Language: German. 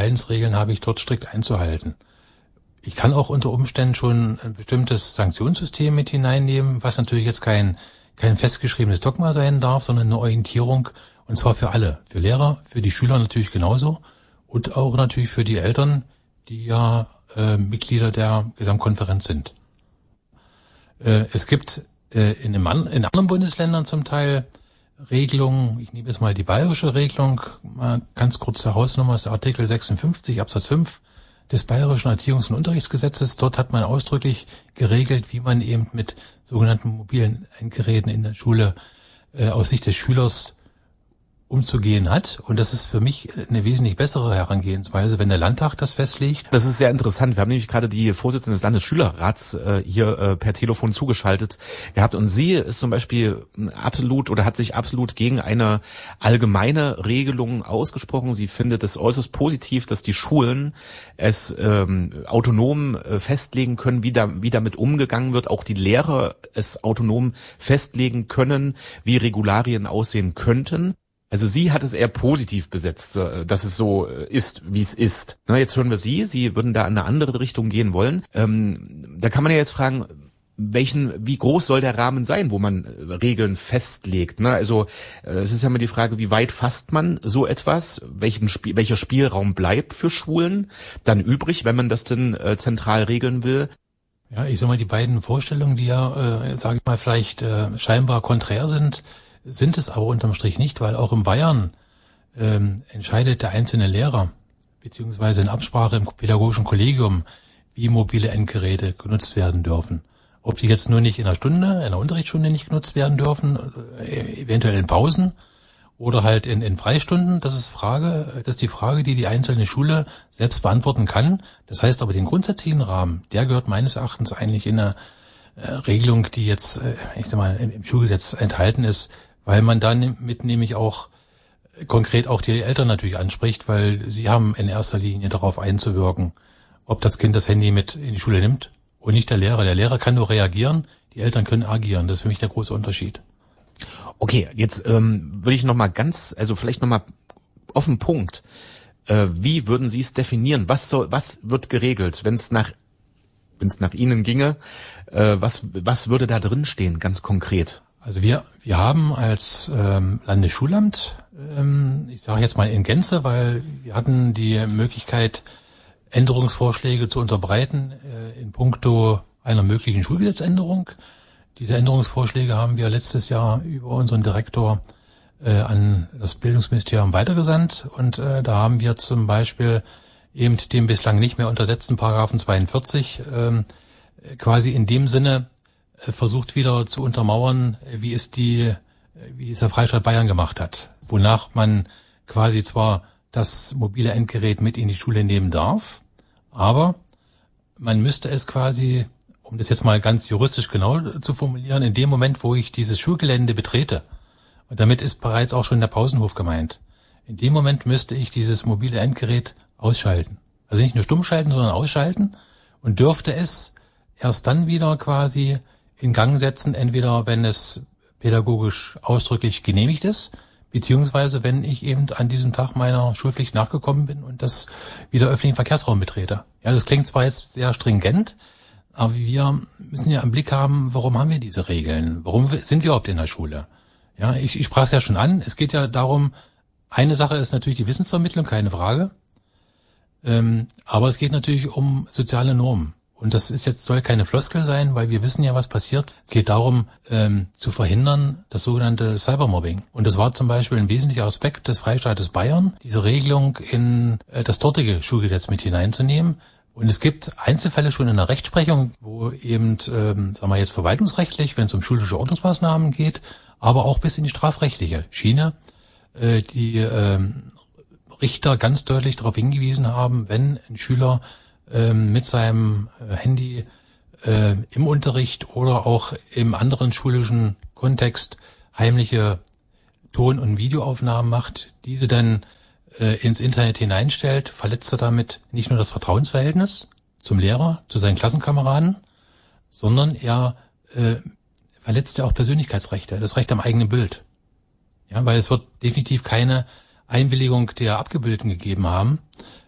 Verhaltensregeln habe ich dort strikt einzuhalten. Ich kann auch unter Umständen schon ein bestimmtes Sanktionssystem mit hineinnehmen, was natürlich jetzt kein festgeschriebenes Dogma sein darf, sondern eine Orientierung, und zwar für alle, für Lehrer, für die Schüler natürlich genauso und auch natürlich für die Eltern, die ja Mitglieder der Gesamtkonferenz sind. Es gibt in anderen Bundesländern zum Teil Regelungen, ich nehme jetzt mal die bayerische Regelung, mal ganz kurze Hausnummer, ist Artikel 56 Absatz 5 des Bayerischen Erziehungs- und Unterrichtsgesetzes. Dort hat man ausdrücklich geregelt, wie man eben mit sogenannten mobilen Endgeräten in der Schule aus Sicht des Schülers umzugehen hat. Und das ist für mich eine wesentlich bessere Herangehensweise, wenn der Landtag das festlegt. Das ist sehr interessant. Wir haben nämlich gerade die Vorsitzende des Landesschülerrats hier per Telefon zugeschaltet gehabt. Und sie ist zum Beispiel absolut oder hat sich absolut gegen eine allgemeine Regelung ausgesprochen. Sie findet es äußerst positiv, dass die Schulen es autonom festlegen können, wie damit umgegangen wird. Auch die Lehrer es autonom festlegen können, wie Regularien aussehen könnten. Also sie hat es eher positiv besetzt, dass es so ist, wie es ist. Na, jetzt hören wir Sie würden da in eine andere Richtung gehen wollen. Da kann man ja jetzt fragen, wie groß soll der Rahmen sein, wo man Regeln festlegt? Ne? Also es ist ja immer die Frage, wie weit fasst man so etwas? Welcher Spielraum bleibt für Schulen dann übrig, wenn man das denn zentral regeln will? Ja, ich sag mal, die beiden Vorstellungen, die ja, sage ich mal, vielleicht scheinbar konträr sind es aber unterm Strich nicht, weil auch in Bayern entscheidet der einzelne Lehrer beziehungsweise in Absprache im pädagogischen Kollegium, wie mobile Endgeräte genutzt werden dürfen. Ob die jetzt nur nicht in einer Unterrichtsstunde nicht genutzt werden dürfen, eventuell in Pausen oder halt in Freistunden, das ist die Frage, die einzelne Schule selbst beantworten kann. Das heißt aber, den grundsätzlichen Rahmen, der gehört meines Erachtens eigentlich in eine Regelung, die jetzt, ich sag mal, im Schulgesetz enthalten ist, weil man dann mit nämlich auch konkret auch die Eltern natürlich anspricht, weil sie haben in erster Linie darauf einzuwirken, ob das Kind das Handy mit in die Schule nimmt und nicht der Lehrer. Der Lehrer kann nur reagieren, die Eltern können agieren. Das ist für mich der große Unterschied. Okay, jetzt würde ich vielleicht nochmal auf den Punkt. Wie würden Sie es definieren? Was wird geregelt, wenn es nach Ihnen ginge? Was würde da drin stehen, ganz konkret? Also wir haben als Landesschulamt, ich sage jetzt mal in Gänze, weil wir hatten die Möglichkeit, Änderungsvorschläge zu unterbreiten in puncto einer möglichen Schulgesetzänderung. Diese Änderungsvorschläge haben wir letztes Jahr über unseren Direktor an das Bildungsministerium weitergesandt und da haben wir zum Beispiel eben den bislang nicht mehr untersetzten Paragraphen 42 quasi in dem Sinne versucht wieder zu untermauern, wie es der Freistaat Bayern gemacht hat, wonach man quasi zwar das mobile Endgerät mit in die Schule nehmen darf, aber man müsste es quasi, um das jetzt mal ganz juristisch genau zu formulieren, in dem Moment, wo ich dieses Schulgelände betrete, und damit ist bereits auch schon der Pausenhof gemeint, in dem Moment müsste ich dieses mobile Endgerät ausschalten. Also nicht nur stumm schalten, sondern ausschalten und dürfte es erst dann wieder quasi in Gang setzen, entweder wenn es pädagogisch ausdrücklich genehmigt ist, beziehungsweise wenn ich eben an diesem Tag meiner Schulpflicht nachgekommen bin und das wieder öffentlichen Verkehrsraum betrete. Ja, das klingt zwar jetzt sehr stringent, aber wir müssen ja im Blick haben, warum haben wir diese Regeln? Warum sind wir überhaupt in der Schule? Ja, ich sprach es ja schon an. Es geht ja darum, eine Sache ist natürlich die Wissensvermittlung, keine Frage. Aber es geht natürlich um soziale Normen. Und das soll keine Floskel sein, weil wir wissen ja, was passiert. Es geht darum, zu verhindern, das sogenannte Cybermobbing. Und das war zum Beispiel ein wesentlicher Aspekt des Freistaates Bayern, diese Regelung in das dortige Schulgesetz mit hineinzunehmen. Und es gibt Einzelfälle schon in der Rechtsprechung, wo eben, sagen wir jetzt verwaltungsrechtlich, wenn es um schulische Ordnungsmaßnahmen geht, aber auch bis in die strafrechtliche Schiene, die Richter ganz deutlich darauf hingewiesen haben, wenn ein Schüler mit seinem Handy im Unterricht oder auch im anderen schulischen Kontext heimliche Ton- und Videoaufnahmen macht, diese dann ins Internet hineinstellt, verletzt er damit nicht nur das Vertrauensverhältnis zum Lehrer, zu seinen Klassenkameraden, sondern er verletzt ja auch Persönlichkeitsrechte, das Recht am eigenen Bild. Ja, weil es wird definitiv keine Einwilligung der Abgebildeten gegeben haben,